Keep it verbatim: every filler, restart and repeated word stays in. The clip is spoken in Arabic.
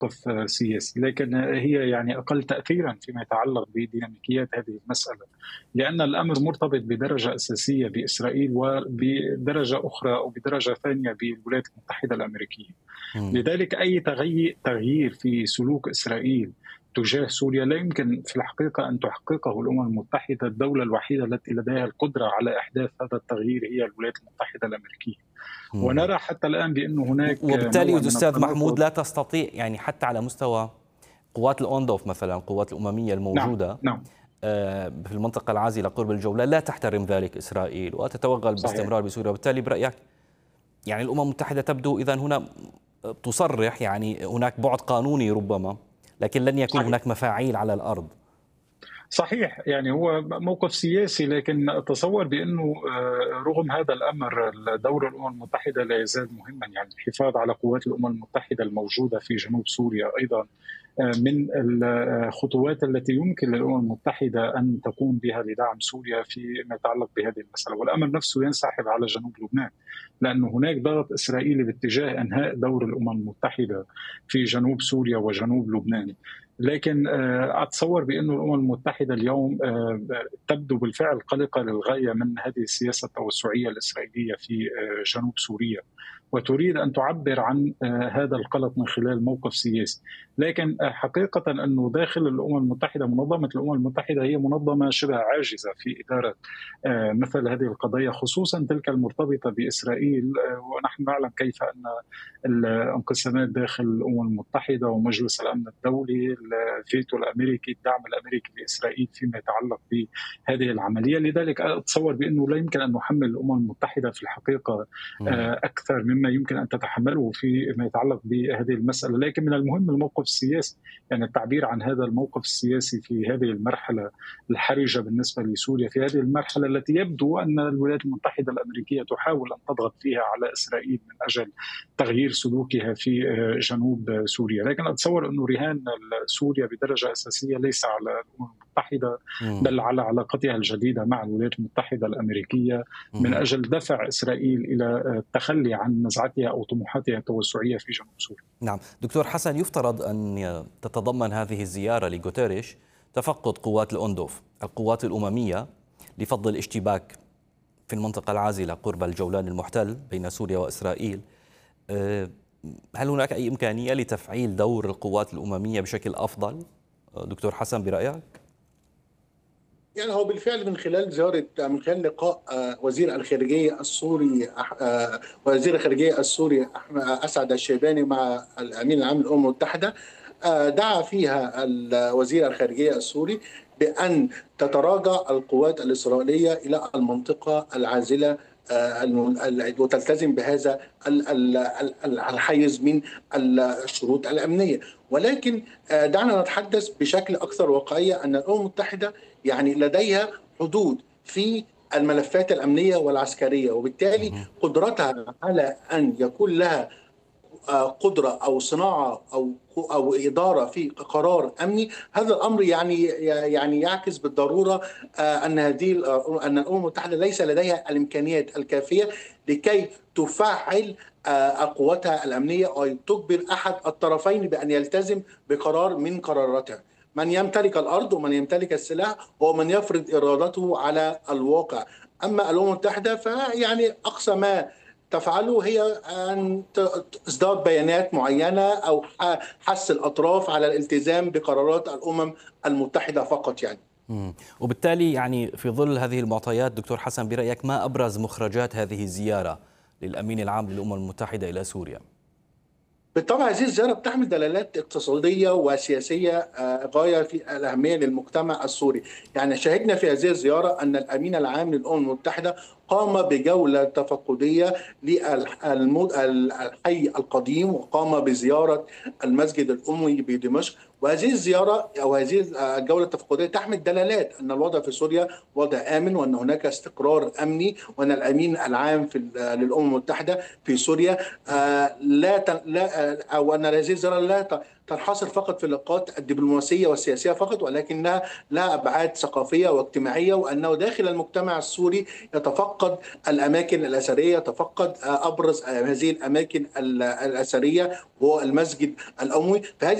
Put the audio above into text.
موقف آه، سياسي، لكن هي يعني أقل تأثيرا فيما يتعلق بديناميكيات هذه المسألة، لأن الأمر مرتبط بدرجة أساسية بإسرائيل وبدرجة أخرى أو بدرجة ثانية بالولايات المتحدة الأمريكية. مم. لذلك أي تغيير تغيير في سلوك إسرائيل تجاه سوريا لا يمكن في الحقيقة أن تحققه الأمم المتحدة. الدولة الوحيدة التي لديها القدرة على إحداث هذا التغيير هي الولايات المتحدة الأمريكية. مم. ونرى حتى الآن بأن هناك وبالتالي نوع من أستاذ محمود التناقض. لا تستطيع يعني حتى على مستوى قوات الأوندوف مثلا، القوات الأممية نعم الموجودة نعم آه، في المنطقة العازلة قرب الجولان لا تحترم ذلك إسرائيل وتتوغل صحيح. باستمرار بسوريا. وبالتالي برأيك يعني الأمم المتحدة تبدو إذن هنا تصرح يعني هناك بعد قانوني ربما، لكن لن يكون صحيح هناك مفاعيل على الأرض. صحيح، يعني هو موقف سياسي، لكن أتصور بأنه آه، رغم هذا الأمر دور الأمم المتحدة لا يزال مهما. يعني الحفاظ على قوات الأمم المتحدة الموجودة في جنوب سوريا أيضا من الخطوات التي يمكن للأمم المتحدة أن تقوم بها لدعم سوريا فيما يتعلق بهذه المسألة. والأمر نفسه ينسحب على جنوب لبنان، لأن هناك ضغط إسرائيلي باتجاه إنهاء دور الأمم المتحدة في جنوب سوريا وجنوب لبنان. لكن أتصور بأن الأمم المتحدة اليوم تبدو بالفعل قلقة للغاية من هذه السياسة التوسعية الإسرائيلية في جنوب سوريا، وتريد أن تعبر عن هذا القلق من خلال موقف سياسي. لكن حقيقة أنه داخل الأمم المتحدة منظمة الأمم المتحدة هي منظمة شبه عاجزة في إدارة مثل هذه القضايا، خصوصا تلك المرتبطة بإسرائيل. ونحن نعلم كيف أن الانقسامات داخل الأمم المتحدة ومجلس الأمن الدولي، الفيتو الأمريكي، الدعم الأمريكي لإسرائيل فيما يتعلق بهذه العملية. لذلك أتصور بأنه لا يمكن أن نحمل الأمم المتحدة في الحقيقة أكثر مما يمكن أن تتحمله فيما يتعلق بهذه المسألة. لكن من المهم الموقف السياسي، يعني التعبير عن هذا الموقف السياسي في هذه المرحلة الحرجة بالنسبة لسوريا، في هذه المرحلة التي يبدو أن الولايات المتحدة الأمريكية تحاول أن تضغط فيها على إسرائيل من أجل تغيير سلوكها في جنوب سوريا. لكن أتصور أن رهان سوريا بدرجة أساسية ليس على الأمم المتحدة، بل على علاقتها الجديدة مع الولايات المتحدة الأمريكية من أجل دفع إسرائيل إلى التخلي عن نزعتها أو طموحاتها التوسعية في جنوب سوريا. نعم دكتور حسن، يفترض أن تتضمن هذه الزيارة لغوتيريش تفقد قوات الأوندوف القوات الأممية لفض الاشتباك في المنطقة العازلة قرب الجولان المحتل بين سوريا وإسرائيل. هل هناك أي إمكانية لتفعيل دور القوات الأممية بشكل أفضل دكتور حسن برأيك؟ يعني هو بالفعل من خلال زيارة من خلال لقاء وزير الخارجية السوري وزير الخارجية السوري أسعد الشيباني مع الأمين العام للأمم المتحدة، دعا فيها وزير الخارجية السوري بأن تتراجع القوات الإسرائيلية إلى المنطقة العازلة وتلتزم بهذا الحيز من الشروط الأمنية. ولكن دعنا نتحدث بشكل أكثر واقعية أن الأمم المتحدة يعني لديها حدود في الملفات الأمنية والعسكرية، وبالتالي قدرتها على أن يكون لها قدرة أو صناعة أو أو إدارة في قرار أمني، هذا الأمر يعني يعني يعكس بالضرورة أن هذه أن الأمم المتحدة ليس لديها الإمكانيات الكافية لكي تفعل قوتها الأمنية أو تجبر أحد الطرفين بأن يلتزم بقرار من قراراتها. من يمتلك الأرض ومن يمتلك السلاح هو من يفرض إرادته على الواقع. أما الأمم المتحدة فيعني أقصى ما تفعله هي أن إصدار بيانات معينة أو حث الأطراف على الالتزام بقرارات الأمم المتحدة فقط. يعني مم. وبالتالي يعني في ظل هذه المعطيات دكتور حسن برأيك ما أبرز مخرجات هذه الزيارة للأمين العام للأمم المتحدة إلى سوريا؟ بالطبع هذه الزيارة بتحمل دلالات اقتصادية وسياسية غاية في الأهمية للمجتمع السوري. يعني شهدنا في هذه الزيارة أن الأمين العام للأمم المتحدة قام بجولة تفقدية للحي القديم وقام بزيارة المسجد الأموي بدمشق. وهذه الزيارة أو هذه الجولة التفقدية تحمل دلالات أن الوضع في سوريا وضع آمن وأن هناك استقرار أمني وأن الأمين العام في للأمم المتحدة في سوريا لا لا أو أن هذه الزيارة لا تنحصر فقط في اللقاءات الدبلوماسية والسياسية فقط، ولكنها لها أبعاد ثقافية واجتماعية، وأنه داخل المجتمع السوري يتفقد تفقد الأماكن الأثرية، تفقد أبرز هذه الأماكن الأثرية وهو المسجد الأموي. فهذه